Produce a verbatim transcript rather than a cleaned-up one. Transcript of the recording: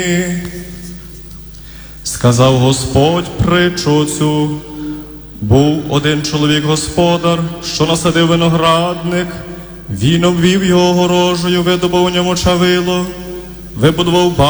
Сказав Господь притчу цю: був один чоловік-господар, що насадив виноградник, він обвів його огорожею, видобув у ньому чавило, вибудував